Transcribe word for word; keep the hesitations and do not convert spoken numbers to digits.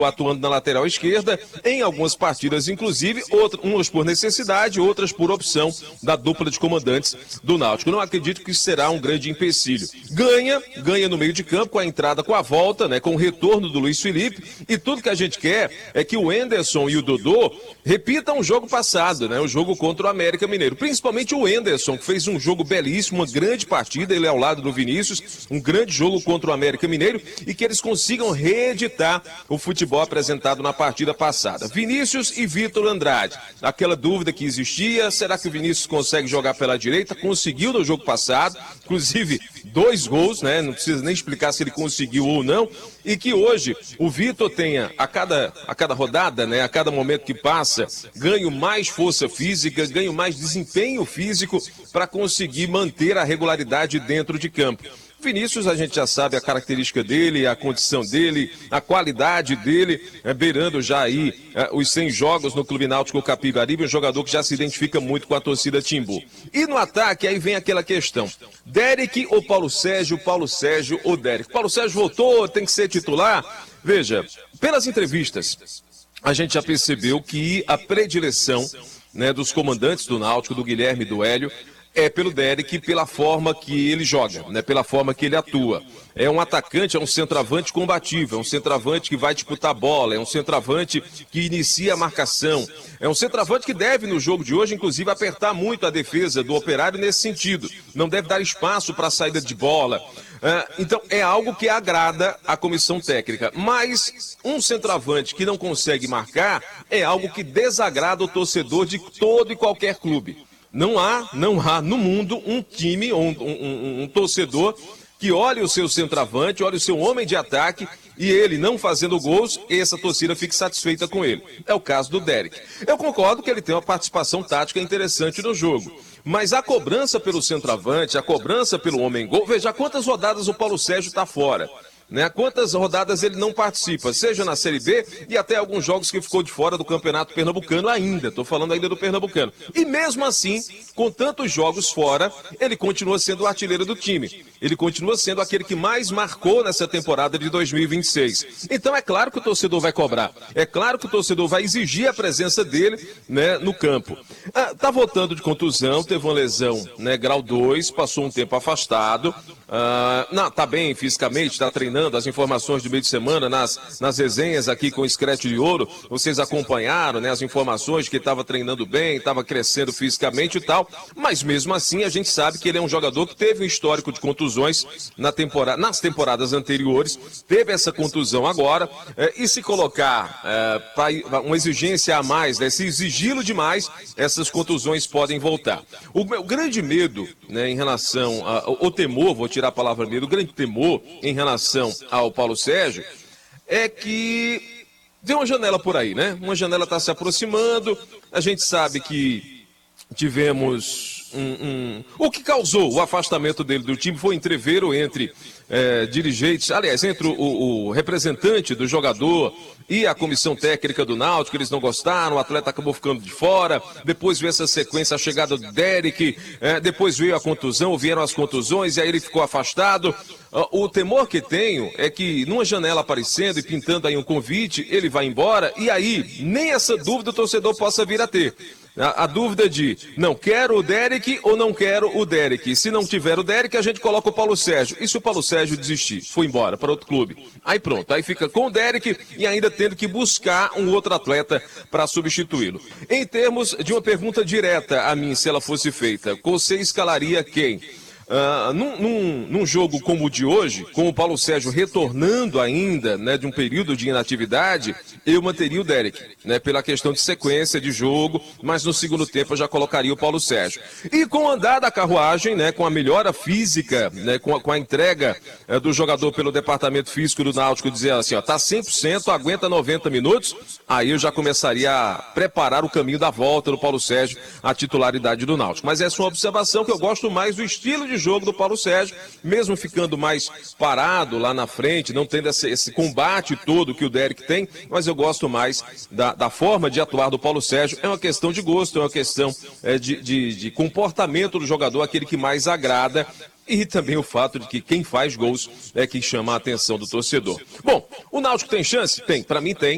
atuando na lateral esquerda, em algumas partidas, inclusive, outras, umas por necessidade, outras por opção da dupla de comandantes do Náutico. Não acredito que isso será um grande empecilho. Ganha, ganha no meio de campo, com a entrada, com a volta, né, com o retorno do Luiz Felipe, e tudo que a gente quer é que o Henderson e o Dodô repitam o jogo passado, né, o jogo contra o América Mineiro. Principalmente o Henderson, que fez um jogo belíssimo, uma grande partida, ele é ao lado do Vinícius, um grande jogo contra o América Mineiro, e que eles consigam reeditar o futebol apresentado na partida passada. Vinícius e Vitor Andrade. Aquela dúvida que existia, será que o Vinícius consegue jogar pela direita? Conseguiu no jogo passado, inclusive dois gols, né? Não precisa nem explicar se ele conseguiu ou não. E que hoje o Vitor tenha, a cada, a cada rodada, né? A cada momento que passa, ganho mais força física, ganho mais desempenho físico para conseguir manter a regularidade dentro de campo. Vinícius, a gente já sabe a característica dele, a condição dele, a qualidade dele, é, beirando já aí é, os cem jogos no Clube Náutico Capibaribe, um jogador que já se identifica muito com a torcida Timbu. E no ataque, aí vem aquela questão, Derek ou Paulo Sérgio, Paulo Sérgio ou Derek? Paulo Sérgio voltou, tem que ser titular? Veja, pelas entrevistas, a gente já percebeu que a predileção, né, dos comandantes do Náutico, do Guilherme e do Hélio, é pelo Derek, pela forma que ele joga, né? Pela forma que ele atua. É um atacante, é um centroavante combativo, é um centroavante que vai disputar bola, é um centroavante que inicia a marcação, é um centroavante que deve, no jogo de hoje, inclusive, apertar muito a defesa do Operário nesse sentido. Não deve dar espaço para a saída de bola. É, então, é algo que agrada a comissão técnica. Mas um centroavante que não consegue marcar é algo que desagrada o torcedor de todo e qualquer clube. Não há, não há no mundo um time, um, um, um, um torcedor que olhe o seu centroavante, olhe o seu homem de ataque e ele não fazendo gols, essa torcida fique satisfeita com ele. É o caso do Derek. Eu concordo que ele tem uma participação tática interessante no jogo. Mas a cobrança pelo centroavante, a cobrança pelo homem-gol, veja quantas rodadas o Paulo Sérgio está fora. Né? Quantas rodadas ele não participa, seja na Série B e até alguns jogos que ficou de fora do Campeonato Pernambucano ainda, estou falando ainda do Pernambucano. E mesmo assim, com tantos jogos fora, ele continua sendo o artilheiro do time. Ele continua sendo aquele que mais marcou nessa temporada de dois mil e vinte e seis. Então é claro que o torcedor vai cobrar, é claro que o torcedor vai exigir a presença dele, né, no campo. Ah, tá voltando de contusão, teve uma lesão, né, grau dois, passou um tempo afastado. Ah, não, tá bem fisicamente, tá treinando. As informações de meio de semana nas, nas resenhas aqui com o Scratch de Ouro, vocês acompanharam, né, as informações que ele estava treinando bem, estava crescendo fisicamente e tal, mas mesmo assim a gente sabe que ele é um jogador que teve um histórico de contusões na temporada, nas temporadas anteriores, teve essa contusão agora, é, e se colocar é, para uma exigência a mais, né, se exigi-lo demais, essas contusões podem voltar. O meu grande medo, né, em relação ao temor, vou tirar a palavra medo, o grande temor em relação ao Paulo Sérgio é que tem uma janela por aí, né? Uma janela está se aproximando, a gente sabe que tivemos um, um... O que causou o afastamento dele do time foi entreveiro entre é, dirigentes, aliás, entre o, o representante do jogador e a comissão técnica do Náutico, eles não gostaram, o atleta acabou ficando de fora, depois veio essa sequência, a chegada do Derek, é, depois veio a contusão, vieram as contusões e aí ele ficou afastado. O temor que tenho é que numa janela aparecendo e pintando aí um convite, ele vai embora e aí nem essa dúvida o torcedor possa vir a ter. A, a dúvida de não quero o Derek ou não quero o Derek. Se não tiver o Derek, a gente coloca o Paulo Sérgio. E se o Paulo Sérgio desistir, foi embora para outro clube? Aí pronto, aí fica com o Derek e ainda tendo que buscar um outro atleta para substituí-lo. Em termos de uma pergunta direta a mim, se ela fosse feita, você escalaria quem? Uh, num, num, num jogo como o de hoje, com o Paulo Sérgio retornando ainda, né, de um período de inatividade, eu manteria o Derek, né, pela questão de sequência de jogo, mas no segundo tempo eu já colocaria o Paulo Sérgio. E com o andar da carruagem, né, com a melhora física, né, com, a, com a entrega é, do jogador pelo departamento físico do Náutico, dizer assim, ó, tá cem por cento, aguenta noventa minutos, aí eu já começaria a preparar o caminho da volta do Paulo Sérgio à titularidade do Náutico. Mas essa é uma observação que eu gosto mais do estilo de jogo do Paulo Sérgio, mesmo ficando mais parado lá na frente, não tendo esse, esse combate todo que o Derek tem, mas eu gosto mais da, da forma de atuar do Paulo Sérgio. É uma questão de gosto, é uma questão é, de, de, de comportamento do jogador, aquele que mais agrada, e também o fato de que quem faz gols é quem chama a atenção do torcedor. Bom, o Náutico tem chance? Tem, para mim tem.